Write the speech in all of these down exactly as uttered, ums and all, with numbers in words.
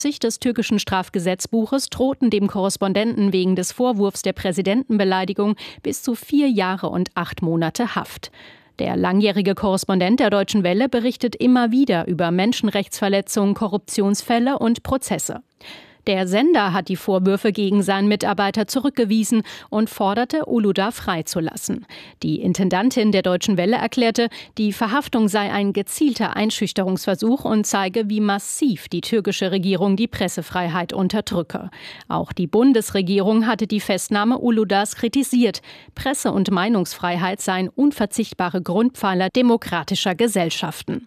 des türkischen Strafgesetzbuches drohten dem Korrespondenten wegen des Vorwurfs der Präsidentenbeleidigung bis zu vier Jahre und acht Monate Haft. Der langjährige Korrespondent der Deutschen Welle berichtet immer wieder über Menschenrechtsverletzungen, Korruptionsfälle und Prozesse. Der Sender hat die Vorwürfe gegen seinen Mitarbeiter zurückgewiesen und forderte, Uluda freizulassen. Die Intendantin der Deutschen Welle erklärte, die Verhaftung sei ein gezielter Einschüchterungsversuch und zeige, wie massiv die türkische Regierung die Pressefreiheit unterdrücke. Auch die Bundesregierung hatte die Festnahme Uludas kritisiert. Presse- und Meinungsfreiheit seien unverzichtbare Grundpfeiler demokratischer Gesellschaften.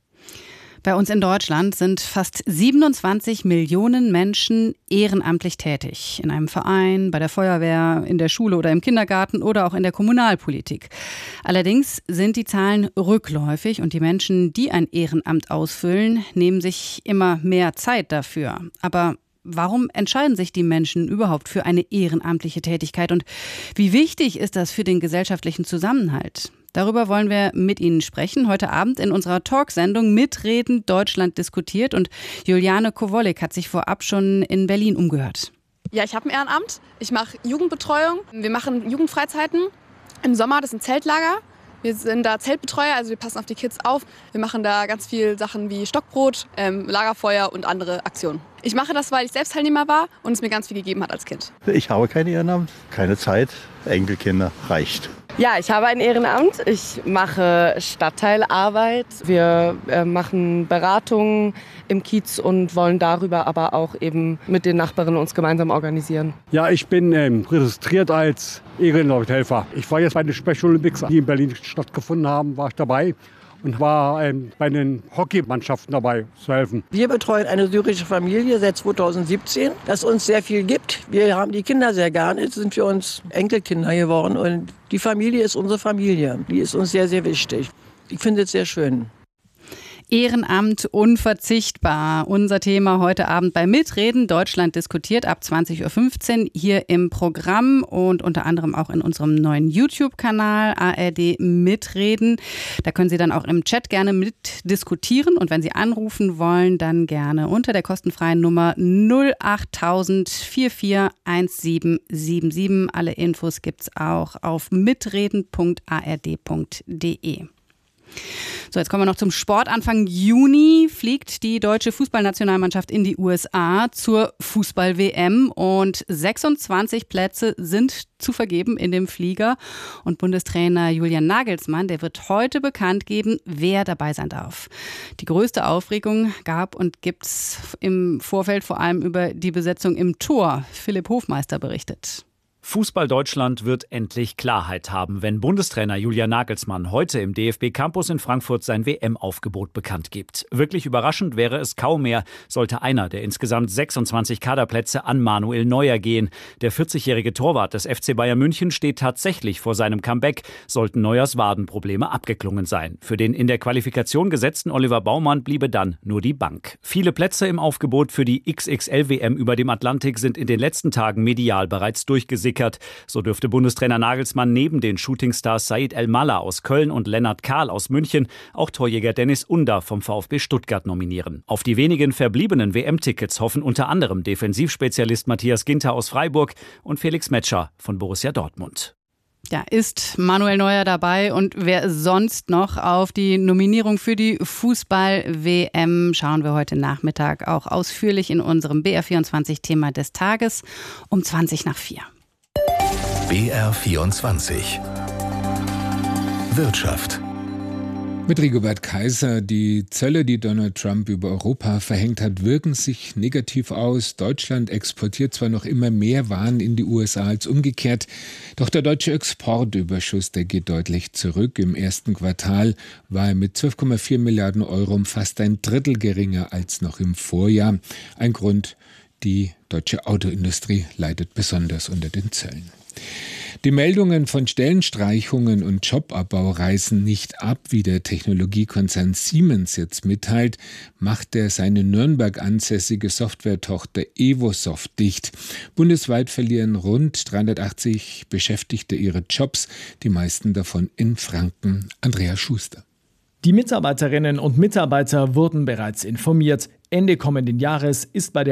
Bei uns in Deutschland sind fast siebenundzwanzig Millionen Menschen ehrenamtlich tätig. In einem Verein, bei der Feuerwehr, in der Schule oder im Kindergarten oder auch in der Kommunalpolitik. Allerdings sind die Zahlen rückläufig und die Menschen, die ein Ehrenamt ausfüllen, nehmen sich immer mehr Zeit dafür. Aber warum entscheiden sich die Menschen überhaupt für eine ehrenamtliche Tätigkeit und wie wichtig ist das für den gesellschaftlichen Zusammenhalt? Darüber wollen wir mit Ihnen sprechen. Heute Abend in unserer Talksendung Mitreden Deutschland diskutiert. Und Juliane Kowolik hat sich vorab schon in Berlin umgehört. Ja, ich habe ein Ehrenamt. Ich mache Jugendbetreuung. Wir machen Jugendfreizeiten im Sommer. Das sind Zeltlager. Wir sind da Zeltbetreuer, also wir passen auf die Kids auf. Wir machen da ganz viel Sachen wie Stockbrot, ähm, Lagerfeuer und andere Aktionen. Ich mache das, weil ich selbst Teilnehmer war und es mir ganz viel gegeben hat als Kind. Ich habe kein Ehrenamt, keine Zeit. Enkelkinder reicht. Ja, ich habe ein Ehrenamt. Ich mache Stadtteilarbeit. Wir äh, machen Beratungen im Kiez und wollen darüber aber auch eben mit den Nachbarn uns gemeinsam organisieren. Ja, ich bin ähm, registriert als Ehrenamthelfer. Ich war jetzt bei den Special Olympics, die in Berlin stattgefunden haben, war ich dabei. Und war ähm, bei den Hockeymannschaften dabei zu helfen. Wir betreuen eine syrische Familie seit zweitausendsiebzehn, das uns sehr viel gibt. Wir haben die Kinder sehr gerne, jetzt sind wir uns Enkelkinder geworden und die Familie ist unsere Familie. Die ist uns sehr, sehr wichtig. Ich finde es sehr schön. Ehrenamt unverzichtbar. Unser Thema heute Abend bei Mitreden Deutschland diskutiert ab zwanzig Uhr fünfzehn hier im Programm und unter anderem auch in unserem neuen YouTube-Kanal A R D Mitreden. Da können Sie dann auch im Chat gerne mitdiskutieren und wenn Sie anrufen wollen, dann gerne unter der kostenfreien Nummer null acht tausend vierundvierzig siebzehn siebenundsiebzig. Alle Infos gibt's auch auf mitreden punkt a r d punkt d e. So, jetzt kommen wir noch zum Sport. Anfang Juni fliegt die deutsche Fußballnationalmannschaft in die U S A zur Fußball-W M und sechsundzwanzig Plätze sind zu vergeben in dem Flieger. Und Bundestrainer Julian Nagelsmann, der wird heute bekannt geben, wer dabei sein darf. Die größte Aufregung gab und gibt's im Vorfeld vor allem über die Besetzung im Tor. Philipp Hofmeister berichtet. Fußball Deutschland wird endlich Klarheit haben, wenn Bundestrainer Julian Nagelsmann heute im D F B-Campus in Frankfurt sein W M-Aufgebot bekannt gibt. Wirklich überraschend wäre es kaum mehr, sollte einer der insgesamt sechsundzwanzig Kaderplätze an Manuel Neuer gehen. Der vierzigjährige Torwart des F C Bayern München steht tatsächlich vor seinem Comeback, sollten Neuers Wadenprobleme abgeklungen sein. Für den in der Qualifikation gesetzten Oliver Baumann bliebe dann nur die Bank. Viele Plätze im Aufgebot für die X X L-W M über dem Atlantik sind in den letzten Tagen medial bereits durchgesickert. So dürfte Bundestrainer Nagelsmann neben den Shootingstars Said El-Mallah aus Köln und Lennart Kahl aus München auch Torjäger Dennis Under vom VfB Stuttgart nominieren. Auf die wenigen verbliebenen W M-Tickets hoffen unter anderem Defensivspezialist Matthias Ginter aus Freiburg und Felix Metscher von Borussia Dortmund. Ja, ist Manuel Neuer dabei und wer sonst noch? Auf die Nominierung für die Fußball-W M schauen wir heute Nachmittag auch ausführlich in unserem B R vierundzwanzig-Thema des Tages um zwanzig nach vier. B R vierundzwanzig Wirtschaft. Mit Rigobert Kaiser. Die Zölle, die Donald Trump über Europa verhängt hat, wirken sich negativ aus. Deutschland exportiert zwar noch immer mehr Waren in die U S A als umgekehrt, doch der deutsche Exportüberschuss, der geht deutlich zurück. Im ersten Quartal war er mit zwölf Komma vier Milliarden Euro um fast ein Drittel geringer als noch im Vorjahr. Ein Grund, die deutsche Autoindustrie leidet besonders unter den Zöllen. Die Meldungen von Stellenstreichungen und Jobabbau reißen nicht ab, wie der Technologiekonzern Siemens jetzt mitteilt, macht er seine Nürnberg ansässige Softwaretochter Evosoft dicht. Bundesweit verlieren rund dreihundertachtzig Beschäftigte ihre Jobs, die meisten davon in Franken. Andreas Schuster. Die Mitarbeiterinnen und Mitarbeiter wurden bereits informiert. Ende kommenden Jahres ist bei der